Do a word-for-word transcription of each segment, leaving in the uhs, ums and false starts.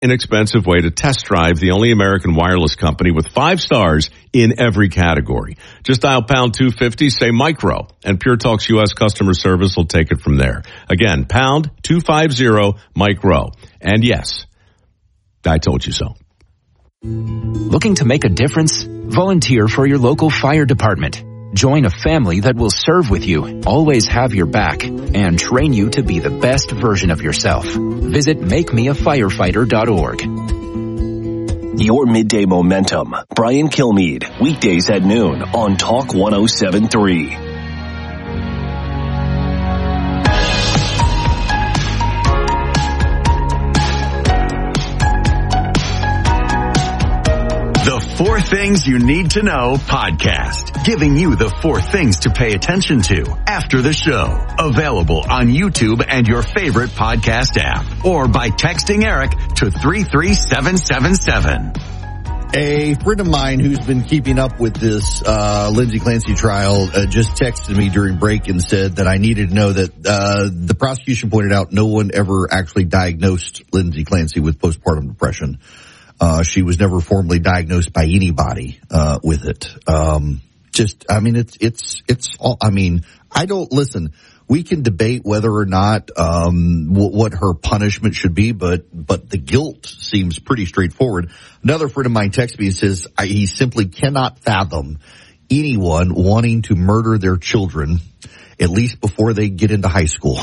inexpensive way to test drive the only American wireless company with five stars in every category. Just dial pound two fifty, say micro, and Pure Talk's U S customer service will take it from there. Again, pound two fifty micro. And yes, I told you so. Looking to make a difference? Volunteer for your local fire department. Join a family that will serve with you, always have your back, and train you to be the best version of yourself. Visit make me a firefighter dot org. Your Midday Momentum. Brian Kilmeade, weekdays at noon on Talk one oh seven point three. The Four Things You Need to Know podcast, giving you the four things to pay attention to after the show. Available on YouTube and your favorite podcast app, or by texting Eric to three three seven seven seven. A friend of mine who's been keeping up with this uh Lindsay Clancy trial uh, just texted me during break and said that I needed to know that uh the prosecution pointed out no one ever actually diagnosed Lindsay Clancy with postpartum depression. Uh, she was never formally diagnosed by anybody, uh, with it. Um, just, I mean, it's, it's, it's all, I mean, I don't, listen, we can debate whether or not, um, w- what her punishment should be, but, but the guilt seems pretty straightforward. Another friend of mine texts me and says I, he simply cannot fathom anyone wanting to murder their children, at least before they get into high school.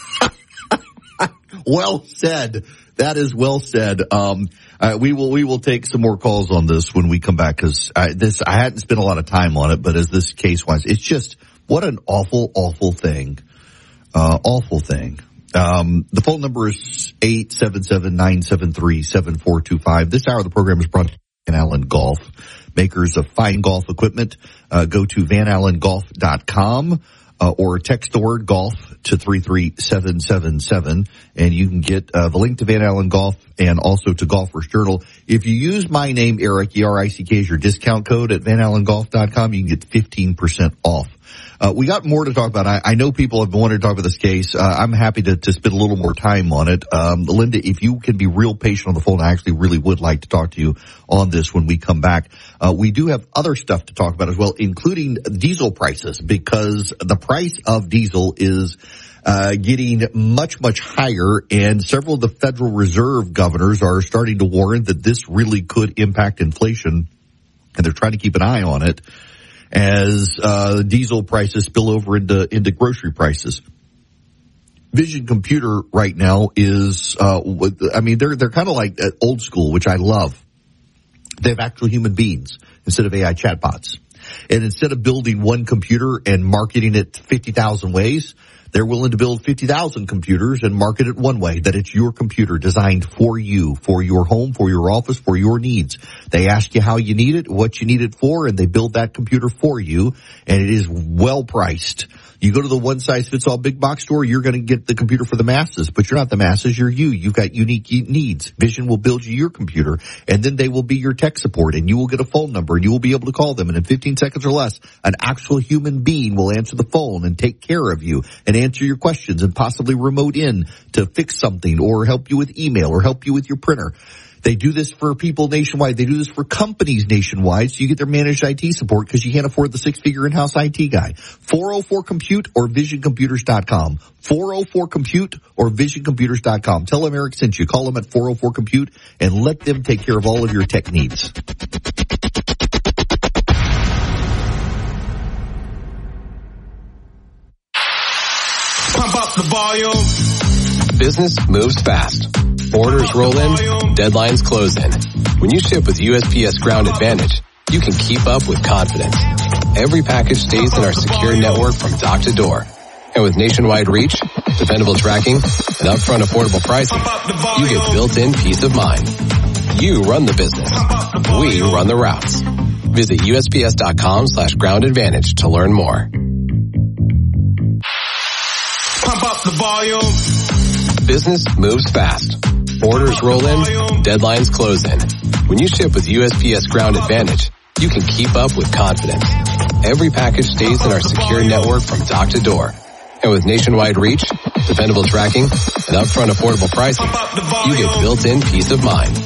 Well said. That is well said. Um, uh, we will, we will take some more calls on this when we come back, because this, I hadn't spent a lot of time on it, but as this case was, it's just, what an awful, awful thing. Uh, awful thing. Um, the phone number is eight seven seven, nine seven three, seven four two five. This hour of the program is brought to you by Van Allen Golf, makers of fine golf equipment. Uh, go to van allen golf dot com. Uh, or text the word golf to three three seven seven seven, and you can get uh, the link to Van Allen Golf and also to Golfers Journal. If you use my name, Eric, E R I C K, as your discount code at van allen golf dot com, you can get fifteen percent off. Uh, we got more to talk about. I, I know people have wanted to talk about this case. Uh, I'm happy to, to spend a little more time on it. Um, Linda, if you can be real patient on the phone, I actually really would like to talk to you on this when we come back. Uh, we do have other stuff to talk about as well, including diesel prices, because the price of diesel is uh getting much, much higher, and several of the Federal Reserve governors are starting to warn that this really could impact inflation, and they're trying to keep an eye on it as uh diesel prices spill over into into grocery prices. Vision Computer right now is uh I mean they're they're kind of like old school, which I love. They have actual human beings instead of A I chatbots. And instead of building one computer and marketing it fifty thousand ways, they're willing to build fifty thousand computers and market it one way, that it's your computer designed for you, for your home, for your office, for your needs. They ask you how you need it, what you need it for, and they build that computer for you, and it is well priced. You go to the one-size-fits-all big box store, you're going to get the computer for the masses, but you're not the masses, you're you. You've got unique needs. Vision will build you your computer, and then they will be your tech support, and you will get a phone number, and you will be able to call them, and in fifteen seconds or less, an actual human being will answer the phone and take care of you and answer your questions and possibly remote in to fix something or help you with email or help you with your printer. They do this for people nationwide. They do this for companies nationwide, so you get their managed I T support because you can't afford the six-figure in-house I T guy. four oh four compute or vision computers dot com. four oh four compute or vision computers dot com. Tell them Eric sent you. Call them at four oh four compute and let them take care of all of your tech needs. Pump up the volume. Business moves fast. Orders roll in, deadlines close in. When you ship with U S P S Ground Advantage, you can keep up with confidence. Every package stays in our secure network from dock to door. And with nationwide reach, dependable tracking, and upfront affordable pricing, you get built-in peace of mind. You run the business. We run the routes. Visit U S P S dot com slash ground advantage to learn more. Pump up the volume. Business moves fast. Orders roll in, deadlines close in. When you ship with U S P S Ground Advantage, you can keep up with confidence. Every package stays in our secure network from dock to door. And with nationwide reach, dependable tracking, and upfront affordable pricing, you get built-in peace of mind.